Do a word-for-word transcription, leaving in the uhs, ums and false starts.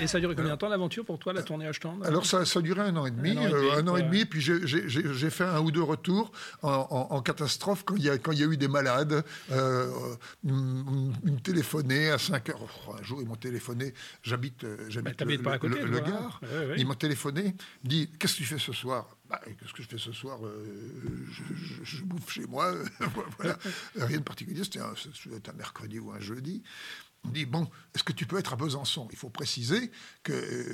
Et ça a duré combien de temps l'aventure pour toi, la tournée Ashland? Alors ça, ça a duré un an et demi, un an et demi, euh, un an et demi puis j'ai, j'ai, j'ai fait un ou deux retours en, en, en catastrophe quand il y a, quand il y a eu des malades. Euh, ils me téléphonaient à cinq heures. Oh, un jour, ils m'ont téléphoné. J'habite, j'habite bah, le, pas à côté, le, le Gard. Ouais, ouais. Ils m'ont téléphoné. Ils me disent, qu'est-ce que tu fais ce soir? Bah, qu'est-ce que je fais ce soir? euh, je, je, je bouffe chez moi. Voilà. Rien de particulier. C'était un, c'était un mercredi ou un jeudi. On dit, bon, est-ce que tu peux être à Besançon? Il faut préciser que